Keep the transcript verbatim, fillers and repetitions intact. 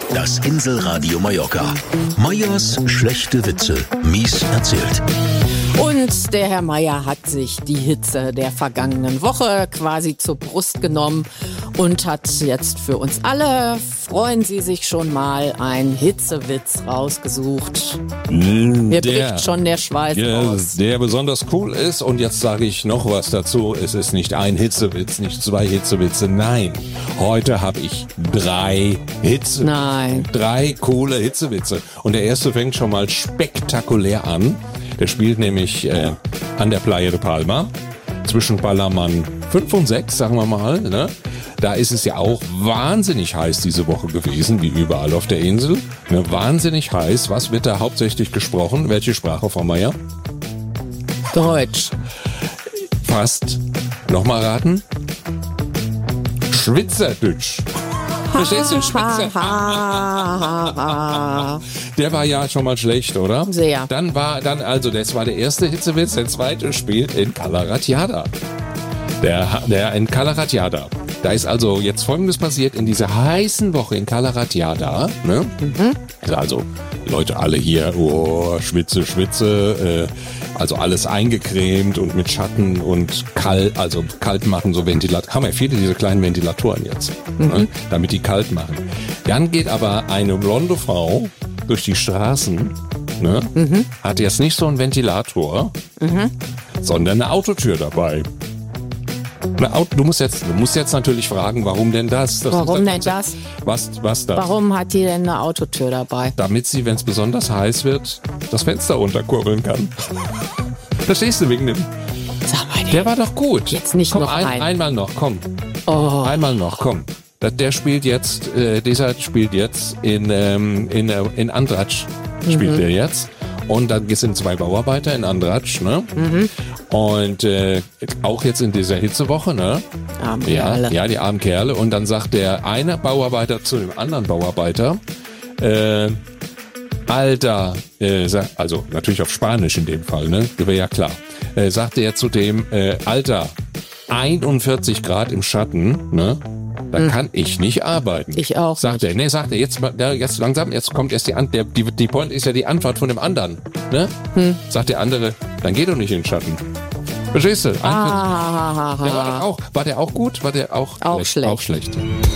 Das Inselradio Mallorca. Meyers schlechte Witze. Mies erzählt. Und der Herr Meier hat sich die Hitze der vergangenen Woche quasi zur Brust genommen und hat jetzt für uns alle, freuen Sie sich schon mal, einen Hitzewitz rausgesucht. Mir Der, bricht schon der Schweiß ja, aus. der besonders cool ist. Und jetzt sage ich noch was dazu. Es ist nicht ein Hitzewitz, nicht zwei Hitzewitze. Nein, heute habe ich drei Hitze. Nein. Drei coole Hitzewitze. Und der erste fängt schon mal spektakulär an. Der spielt nämlich äh, an der Playa de Palma zwischen Ballermann fünf und sechs, sagen wir mal. Ne? Da ist es ja auch wahnsinnig heiß diese Woche gewesen, wie überall auf der Insel. Ne? Wahnsinnig heiß. Was wird da hauptsächlich gesprochen? Welche Sprache, Frau Meier? Deutsch. Fast. Nochmal raten? Schwitzerdütsch. Verstehst du? Schwitzer. Der war ja schon mal schlecht, oder? Sehr. Dann war, dann also, das war der erste Hitzewitz. Der zweite spielt in Cala Ratjada. Der, der in Cala Ratjada. Da ist also jetzt Folgendes passiert in dieser heißen Woche in Cala Ratjada. Ne? Mhm. Also, Leute alle hier, oh, Schwitze, Schwitze, äh, also alles eingecremt und mit Schatten und kalt, also kalt machen, so Ventilator. Haben ja viele diese kleinen Ventilatoren jetzt, mhm. ne, damit die kalt machen. Dann geht aber eine blonde Frau durch die Straßen, ne, mhm. hat jetzt nicht so einen Ventilator, mhm. sondern eine Autotür dabei. Du musst jetzt, du musst jetzt natürlich fragen, warum denn das? das warum denn das? Was, was das? Warum hat die denn eine Autotür dabei? Damit sie, wenn es besonders heiß wird, das Fenster runterkurbeln kann. Verstehst du wegen dem? Sag mal, der war doch gut. Jetzt nicht komm, noch ein, ein. Einmal noch, komm. Oh. Einmal noch, komm. Der spielt jetzt, äh, dieser spielt jetzt in, ähm, in, äh, in Andratsch. Spielt mhm. der jetzt. Und dann sind zwei Bauarbeiter in Andratsch, ne? Mhm. Und äh, auch jetzt in dieser Hitzewoche, ne? Arme ja, Kerle. ja, die armen Kerle. Und dann sagt der eine Bauarbeiter zu dem anderen Bauarbeiter, äh, Alter, äh, also natürlich auf Spanisch in dem Fall, ne? Wäre ja klar. Äh, sagte er zu dem, äh, Alter, einundvierzig Grad im Schatten, ne? Da hm. kann ich nicht arbeiten. Ich auch. Sagt er, nee, sagt er, jetzt, jetzt langsam, jetzt kommt erst die Antwort, die, die Point ist ja die Antwort von dem anderen, ne? Hm. Sagt der andere, dann geh doch nicht in den Schatten. Verstehst du? Ah, der war, auch, war der auch gut? War der auch, auch schlecht? schlecht. Auch schlecht.